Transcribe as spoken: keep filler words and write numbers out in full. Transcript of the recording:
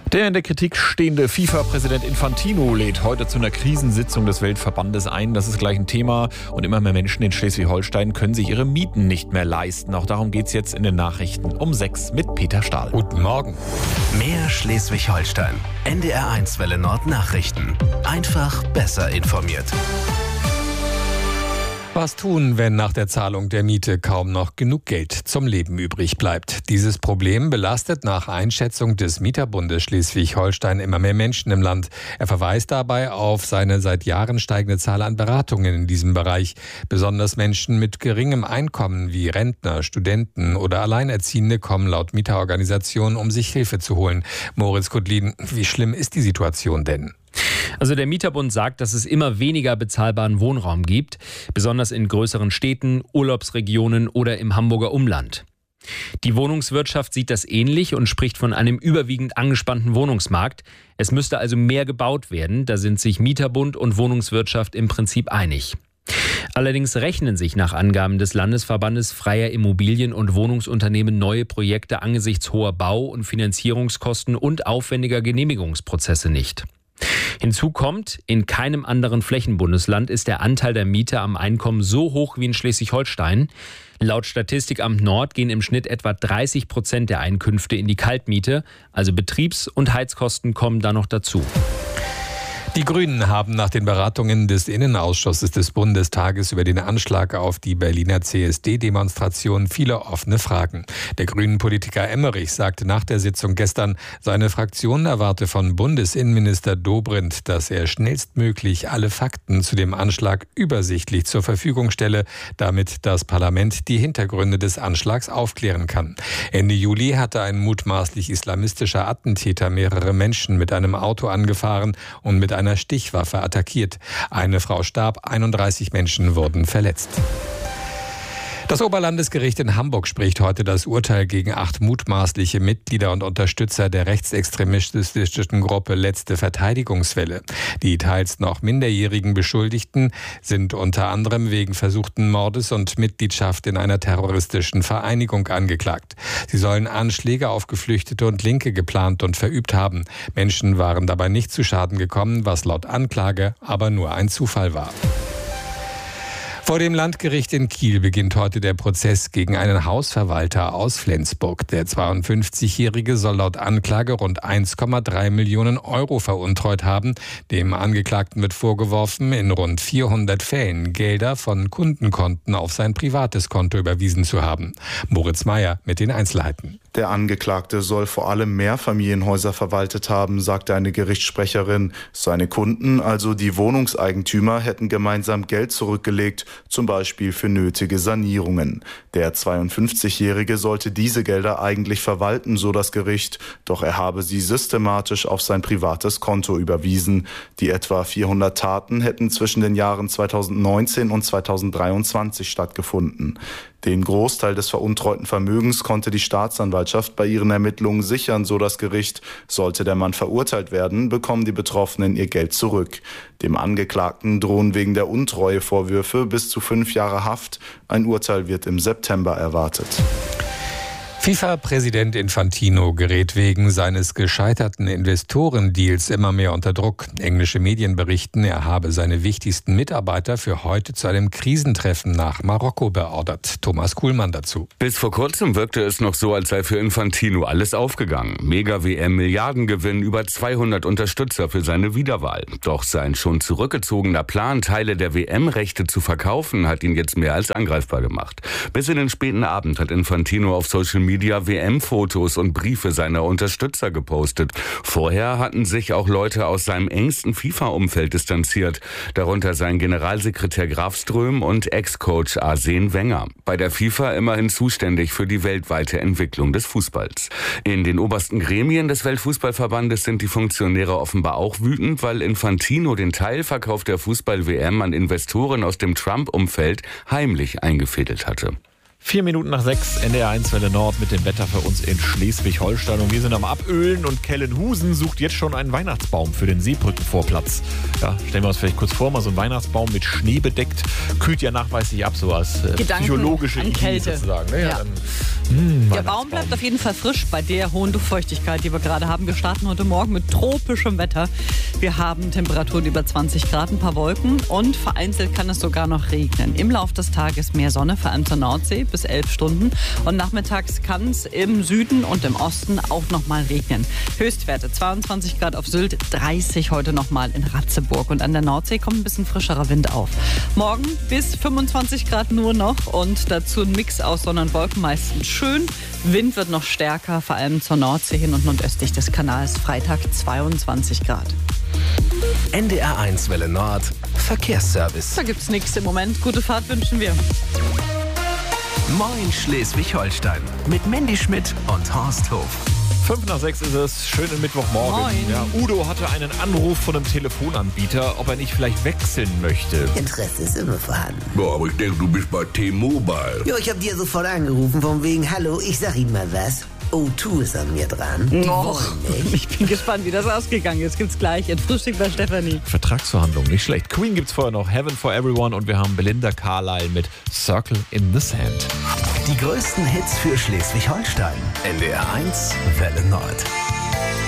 Der in der Kritik stehende FIFA-Präsident Infantino lädt heute zu einer Krisensitzung des Weltverbandes ein. Das ist gleich ein Thema. Und immer mehr Menschen in Schleswig-Holstein können sich ihre Mieten nicht mehr leisten. Auch darum geht es jetzt in den Nachrichten um sechs mit Peter Stahl. Guten Morgen. Mehr Schleswig-Holstein. N D R eins Welle Nord Nachrichten. Einfach besser informiert. Was tun, wenn nach der Zahlung der Miete kaum noch genug Geld zum Leben übrig bleibt? Dieses Problem belastet nach Einschätzung des Mieterbundes Schleswig-Holstein immer mehr Menschen im Land. Er verweist dabei auf seine seit Jahren steigende Zahl an Beratungen in diesem Bereich. Besonders Menschen mit geringem Einkommen wie Rentner, Studenten oder Alleinerziehende kommen laut Mieterorganisationen, um sich Hilfe zu holen. Moritz Kudlin, wie schlimm ist die Situation denn? Also der Mieterbund sagt, dass es immer weniger bezahlbaren Wohnraum gibt, besonders in größeren Städten, Urlaubsregionen oder im Hamburger Umland. Die Wohnungswirtschaft sieht das ähnlich und spricht von einem überwiegend angespannten Wohnungsmarkt. Es müsste also mehr gebaut werden, da sind sich Mieterbund und Wohnungswirtschaft im Prinzip einig. Allerdings rechnen sich nach Angaben des Landesverbandes freier Immobilien- und Wohnungsunternehmen neue Projekte angesichts hoher Bau- und Finanzierungskosten und aufwendiger Genehmigungsprozesse nicht. Hinzu kommt, in keinem anderen Flächenbundesland ist der Anteil der Mieter am Einkommen so hoch wie in Schleswig-Holstein. Laut Statistikamt Nord gehen im Schnitt etwa dreißig Prozent der Einkünfte in die Kaltmiete, also Betriebs- und Heizkosten kommen da noch dazu. Die Grünen haben nach den Beratungen des Innenausschusses des Bundestages über den Anschlag auf die Berliner C S D-Demonstration viele offene Fragen. Der Grünen-Politiker Emmerich sagte nach der Sitzung gestern, seine Fraktion erwarte von Bundesinnenminister Dobrindt, dass er schnellstmöglich alle Fakten zu dem Anschlag übersichtlich zur Verfügung stelle, damit das Parlament die Hintergründe des Anschlags aufklären kann. Ende Juli hatte ein mutmaßlich islamistischer Attentäter mehrere Menschen mit einem Auto angefahren und mit einer Stichwaffe attackiert. Eine Frau starb, einunddreißig Menschen wurden verletzt. Das Oberlandesgericht in Hamburg spricht heute das Urteil gegen acht mutmaßliche Mitglieder und Unterstützer der rechtsextremistischen Gruppe Letzte Verteidigungswelle. Die teils noch minderjährigen Beschuldigten sind unter anderem wegen versuchten Mordes und Mitgliedschaft in einer terroristischen Vereinigung angeklagt. Sie sollen Anschläge auf Geflüchtete und Linke geplant und verübt haben. Menschen waren dabei nicht zu Schaden gekommen, was laut Anklage aber nur ein Zufall war. Vor dem Landgericht in Kiel beginnt heute der Prozess gegen einen Hausverwalter aus Flensburg. Der zweiundfünfzigjährige soll laut Anklage rund eins Komma drei Millionen Euro veruntreut haben. Dem Angeklagten wird vorgeworfen, in rund vierhundert Fällen Gelder von Kundenkonten auf sein privates Konto überwiesen zu haben. Moritz Meyer mit den Einzelheiten. Der Angeklagte soll vor allem Mehrfamilienhäuser verwaltet haben, sagte eine Gerichtssprecherin. Seine Kunden, also die Wohnungseigentümer, hätten gemeinsam Geld zurückgelegt, zum Beispiel für nötige Sanierungen. Der zweiundfünfzigjährige sollte diese Gelder eigentlich verwalten, so das Gericht, doch er habe sie systematisch auf sein privates Konto überwiesen. Die etwa vierhundert Taten hätten zwischen den Jahren zweitausendneunzehn und zweitausenddreiundzwanzig stattgefunden. Den Großteil des veruntreuten Vermögens konnte die Staatsanwaltschaft bei ihren Ermittlungen sichern, so das Gericht. Sollte der Mann verurteilt werden, bekommen die Betroffenen ihr Geld zurück. Dem Angeklagten drohen wegen der Untreue Vorwürfe bis zu fünf Jahre Haft. Ein Urteil wird im September erwartet. FIFA-Präsident Infantino gerät wegen seines gescheiterten Investorendeals immer mehr unter Druck. Englische Medien berichten, er habe seine wichtigsten Mitarbeiter für heute zu einem Krisentreffen nach Marokko beordert. Thomas Kuhlmann dazu. Bis vor kurzem wirkte es noch so, als sei für Infantino alles aufgegangen. Mega-W M, Milliardengewinn, über zweihundert Unterstützer für seine Wiederwahl. Doch sein schon zurückgezogener Plan, Teile der W M-Rechte zu verkaufen, hat ihn jetzt mehr als angreifbar gemacht. Bis in den späten Abend hat Infantino auf Social Media Media W M-Fotos und Briefe seiner Unterstützer gepostet. Vorher hatten sich auch Leute aus seinem engsten FIFA-Umfeld distanziert, darunter sein Generalsekretär Graf Ström und Ex-Coach Arsene Wenger. Bei der FIFA immerhin zuständig für die weltweite Entwicklung des Fußballs. In den obersten Gremien des Weltfußballverbandes sind die Funktionäre offenbar auch wütend, weil Infantino den Teilverkauf der Fußball-W M an Investoren aus dem Trump-Umfeld heimlich eingefädelt hatte. Vier Minuten nach sechs, N D R eins Welle Nord mit dem Wetter für uns in Schleswig-Holstein. Und wir sind am Abölen und Kellenhusen sucht jetzt schon einen Weihnachtsbaum für den Seebrückenvorplatz. Ja, stellen wir uns vielleicht kurz vor, mal so ein Weihnachtsbaum mit Schnee bedeckt, kühlt ja nachweislich ab, so als äh, psychologische Idee sozusagen. Ne? Ja. Dann Mmh, Der Baum bleibt auf jeden Fall frisch bei der hohen Luftfeuchtigkeit, die wir gerade haben. Wir starten heute Morgen mit tropischem Wetter. Wir haben Temperaturen über zwanzig Grad, ein paar Wolken und vereinzelt kann es sogar noch regnen. Im Laufe des Tages mehr Sonne, vor allem zur Nordsee, bis elf Stunden. Und nachmittags kann es im Süden und im Osten auch noch mal regnen. Höchstwerte zweiundzwanzig Grad auf Sylt, dreißig heute noch mal in Ratzeburg. Und an der Nordsee kommt ein bisschen frischerer Wind auf. Morgen bis fünfundzwanzig Grad nur noch und dazu ein Mix aus Sonne und Wolken, meistens schön. Wind wird noch stärker, vor allem zur Nordsee hin und nordöstlich des Kanals. Freitag zweiundzwanzig Grad. N D R eins Welle Nord, Verkehrsservice. Da gibt's nichts im Moment. Gute Fahrt wünschen wir. Moin Schleswig-Holstein mit Mandy Schmidt und Horst Hof. Fünf nach sechs ist es, schönen Mittwochmorgen. Moin. Ja, Udo hatte einen Anruf von einem Telefonanbieter, ob er nicht vielleicht wechseln möchte. Interesse ist immer vorhanden. Ja, aber ich denke, du bist bei T-Mobile. Jo, ich hab dir sofort angerufen, von wegen, hallo, ich sag Ihnen mal was. O zwei ist an mir dran. Die wollen nicht. Ich bin gespannt, wie das ausgegangen ist. Gibt's gleich in Frühstück bei Stefanie. Vertragsverhandlungen, nicht schlecht. Queen gibt's vorher noch, Heaven for Everyone und wir haben Belinda Carlisle mit Circle in the Sand. Die größten Hits für Schleswig-Holstein. N D R eins Welle Nord.